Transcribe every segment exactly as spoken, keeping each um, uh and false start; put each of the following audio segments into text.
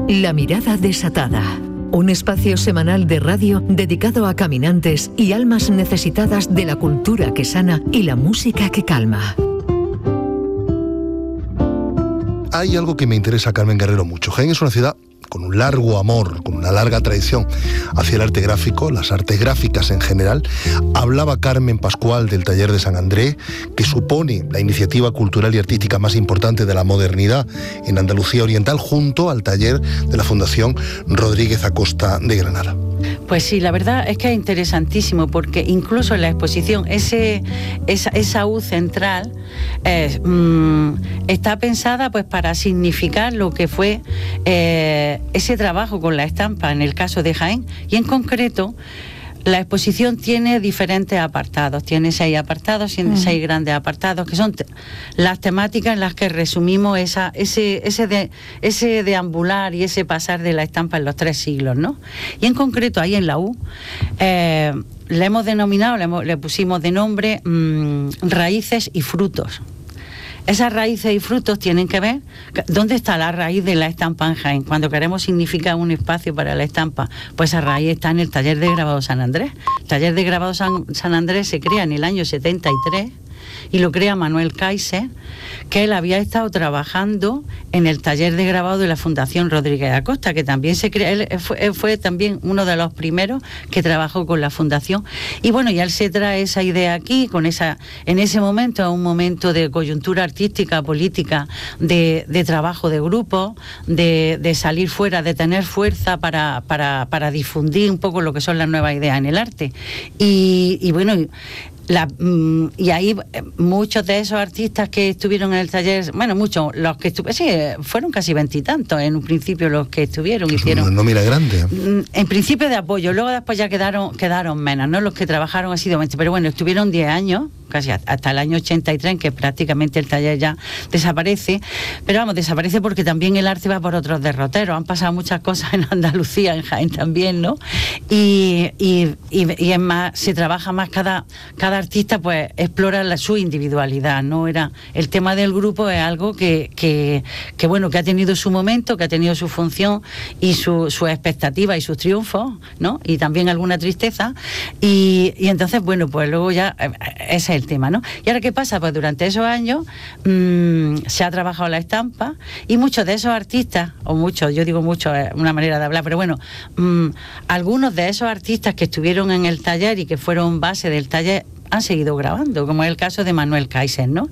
La mirada desatada. Un espacio semanal de radio dedicado a caminantes y almas necesitadas de la cultura que sana y la música que calma. Hay algo que me interesa, Carmen Guerrero, mucho. Jaén es una ciudad con un largo amor, con una larga tradición hacia el arte gráfico, las artes gráficas en general. Hablaba Carmen Pascual del Taller de San Andrés, que supone la iniciativa cultural y artística más importante de la modernidad en Andalucía Oriental, junto al taller de la Fundación Rodríguez Acosta de Granada. Pues sí, la verdad es que es interesantísimo, porque incluso en la exposición ese, esa, esa U central eh, mmm, está pensada pues para significar lo que fue eh, ese trabajo con la estampa en el caso de Jaén, y en concreto la exposición tiene diferentes apartados, tiene seis apartados, tiene mm. seis grandes apartados, que son te- las temáticas en las que resumimos esa, ese, ese, de, ese deambular y ese pasar de la estampa en los tres siglos, ¿no? Y en concreto ahí en la U, eh, le hemos denominado, le, hemos, le pusimos de nombre mmm, raíces y frutos. Esas raíces y frutos tienen que ver dónde está la raíz de la estampa en Jaén. Cuando queremos significar un espacio para la estampa, pues esa raíz está en el Taller de Grabado San Andrés. El Taller de Grabado San, San Andrés se crea en el año setenta y tres y lo crea Manuel Kaiser, que él había estado trabajando en el Taller de Grabado de la Fundación Rodríguez Acosta, que también se crea, él fue, él fue también uno de los primeros que trabajó con la Fundación. Y bueno, y él se trae esa idea aquí, con esa, en ese momento, un momento de coyuntura artística, política, de, de trabajo de grupo, de, de salir fuera, de tener fuerza para, para, para difundir un poco lo que son las nuevas ideas en el arte. Y, y bueno, La, y ahí muchos de esos artistas que estuvieron en el taller, bueno, muchos, los que estuvieron, sí, fueron casi veintitantos en un principio los que estuvieron, hicieron. Una nómina grande. En principio de apoyo, luego después ya quedaron quedaron menos, ¿no? Los que trabajaron asiduamente, pero bueno, estuvieron diez años, casi hasta el año ochenta y tres, que prácticamente el taller ya desaparece, pero vamos, desaparece porque también el arte va por otros derroteros, han pasado muchas cosas en Andalucía, en Jaén también, ¿no? Y, y, y, y es más, se trabaja más cada, cada artista pues explora la, su individualidad, ¿no? Era el tema del grupo es algo que, que, que bueno, que ha tenido su momento, que ha tenido su función y su, su expectativa y sus triunfos, ¿no? Y también alguna tristeza, y, y entonces bueno, pues luego ya ese es el tema, ¿no? Y ahora, ¿qué pasa? Pues durante esos años mmm, se ha trabajado la estampa, y muchos de esos artistas, o muchos, yo digo muchos, es una manera de hablar, pero bueno, mmm, algunos de esos artistas que estuvieron en el taller y que fueron base del taller han seguido grabando, como es el caso de Manuel Kaiser, ¿no?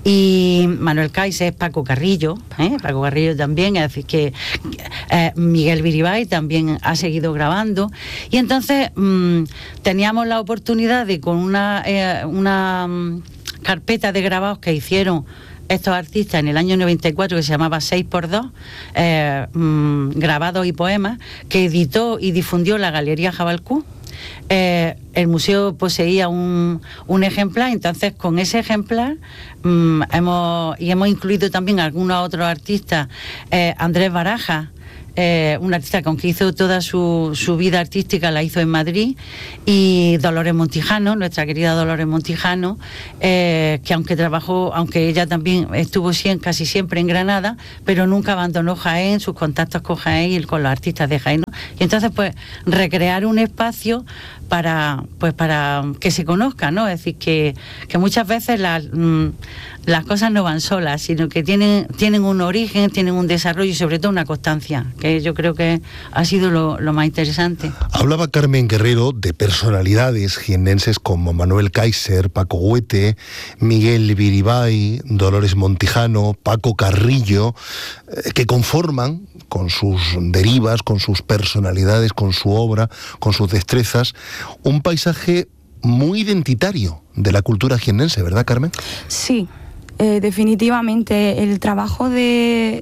Y Manuel Kaiser, Paco Carrillo, ¿eh? Paco Carrillo también, es decir, que eh, Miguel Biribay también ha seguido grabando, y entonces mmm, teníamos la oportunidad de, con una, eh, una mmm, carpeta de grabados que hicieron estos artistas en el año noventa y cuatro, que se llamaba seis por dos, eh, mmm, grabados y poemas, que editó y difundió la Galería Jabalcú. Eh, el museo poseía un, un ejemplar, entonces con ese ejemplar mmm, hemos, y hemos incluido también algunos otros artistas, eh, Andrés Baraja, eh, un artista con que hizo toda su, su vida artística, la hizo en Madrid, y Dolores Montijano, nuestra querida Dolores Montijano, eh, que aunque trabajó, aunque ella también estuvo cien, casi siempre en Granada, pero nunca abandonó Jaén, sus contactos con Jaén y con los artistas de Jaén, ¿no? Y entonces pues recrear un espacio para pues para que se conozca, ¿no? Es decir, que, que muchas veces las, mmm, las cosas no van solas, sino que tienen, tienen un origen, tienen un desarrollo y sobre todo una constancia, que yo creo que ha sido lo, lo más interesante. Hablaba Carmen Guerrero de personalidades jiennenses como Manuel Kaiser, Paco Huete, Miguel Biribay, Dolores Montijano, Paco Carrillo, eh, que conforman con sus derivas, con sus personalidades, con su obra, con sus destrezas, un paisaje muy identitario de la cultura jiennense, ¿verdad, Carmen? Sí, eh, definitivamente el trabajo de,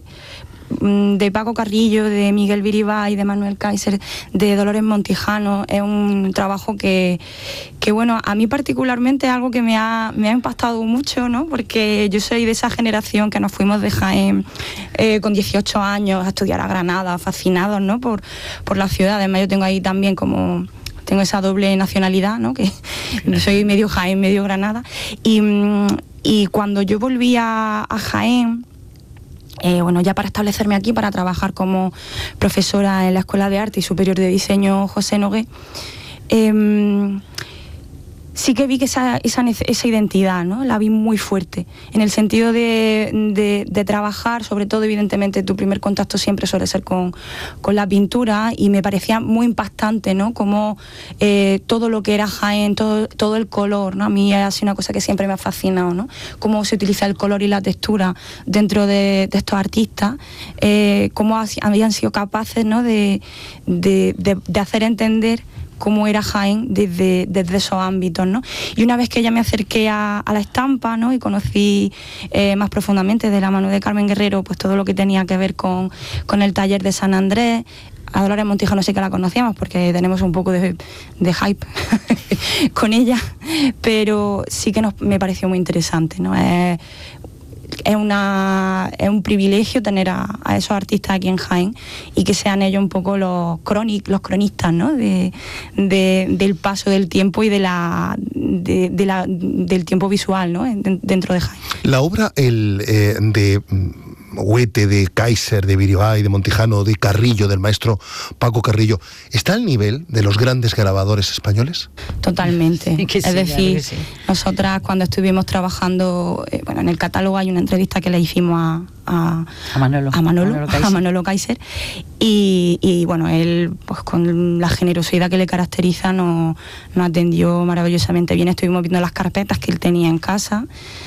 de Paco Carrillo, de Miguel Biribay, de Manuel Kaiser, de Dolores Montijano, es un trabajo que, que bueno, a mí particularmente es algo que me ha, me ha impactado mucho, ¿no? Porque yo soy de esa generación que nos fuimos de Jaén eh, con dieciocho años a estudiar a Granada, fascinados, ¿no? Por, por la ciudad. Además yo tengo ahí también como... tengo esa doble nacionalidad, ¿no? Que soy medio Jaén, medio Granada. Y, y cuando yo volví a, a Jaén, Eh, bueno, ya para establecerme aquí, para trabajar como profesora en la Escuela de Arte y Superior de Diseño José Nogué, eh, sí que vi que esa, esa, esa identidad, ¿no? La vi muy fuerte, en el sentido de, de, de trabajar, sobre todo, evidentemente, tu primer contacto siempre suele ser con, con la pintura, y me parecía muy impactante, ¿no? Como eh, todo lo que era Jaén, todo, todo el color, ¿no? A mí ha sido una cosa que siempre me ha fascinado, ¿no? Cómo se utiliza el color y la textura dentro de, de estos artistas, eh, cómo habían sido capaces, ¿no? de, de, de, de hacer entender cómo era Jaén desde, desde esos ámbitos, ¿no? Y una vez que ya me acerqué a, a la estampa, ¿no? Y conocí eh, más profundamente de la mano de Carmen Guerrero, pues todo lo que tenía que ver con, con el taller de San Andrés. A Dolores Montijano sí que la conocíamos porque tenemos un poco de, de hype con ella, pero sí que nos, me pareció muy interesante, ¿no? Es, Es, una, es un privilegio tener a, a esos artistas aquí en Jaén y que sean ellos un poco los, cronic, los cronistas, ¿no? de, de, del paso del tiempo y de la, de, de la, del tiempo visual, ¿no? Dentro de Jaén. La obra el, eh, de Huete, de Kaiser, de Biribay, de Montijano, de Carrillo, del maestro Paco Carrillo, ¿está al nivel de los grandes grabadores españoles? Totalmente. Sí, es sí, decir, sí. Nosotras cuando estuvimos trabajando, eh, bueno, en el catálogo hay una entrevista que le hicimos a, a, a Manolo, a Manolo, Manolo Kaiser, a Manolo Kaiser y, y bueno, él pues con la generosidad que le caracteriza nos, nos atendió maravillosamente bien. Estuvimos viendo las carpetas que él tenía en casa.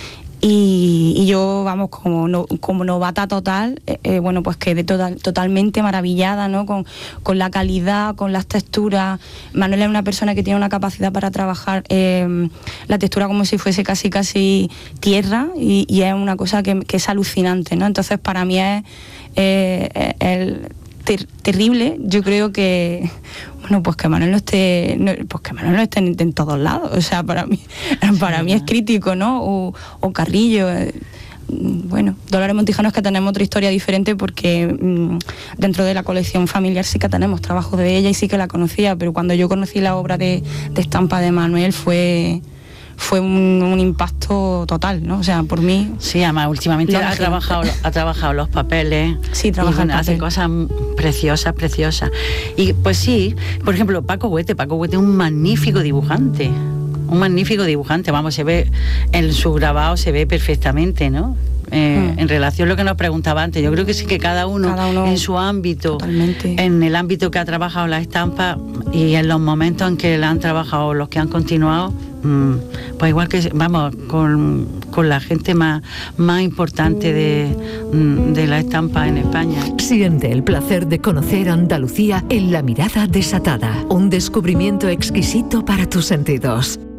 Y, y yo, vamos, como, no, como novata total, eh, eh, bueno, pues quedé total, totalmente maravillada, ¿no? Con, con la calidad, con las texturas. Manuel es una persona que tiene una capacidad para trabajar eh, la textura como si fuese casi, casi tierra, y, y es una cosa que, que es alucinante, ¿no? Entonces, para mí es eh, el... Ter- terrible, yo creo que bueno, pues que Manuel no esté no, pues que Manuel no esté en, en todos lados, o sea, para mí para mí es crítico, ¿no? O, o Carrillo, eh, bueno, Dolores Montijano es que tenemos otra historia diferente porque mmm, dentro de la colección familiar sí que tenemos trabajos de ella y sí que la conocía, pero cuando yo conocí la obra de, de estampa de Manuel fue fue un, un impacto total, ¿no? O sea, por mí... Sí, además últimamente ha trabajado, ha trabajado los papeles. Sí, trabaja y, bueno, hace cosas preciosas, preciosas. Y pues sí, por ejemplo, Paco Huete, Paco Huete es un magnífico dibujante, un magnífico dibujante, vamos, se ve, en su grabado se ve perfectamente, ¿no? Eh, mm. En relación a lo que nos preguntaba antes, yo creo que sí que cada uno, cada uno en su ámbito, totalmente. En el ámbito que ha trabajado la estampa y en los momentos en que la han trabajado los que han continuado, mmm, pues igual que, vamos, con, con la gente más, más importante de, de la estampa en España. Siente el placer de conocer Andalucía en La Mirada Desatada, un descubrimiento exquisito para tus sentidos.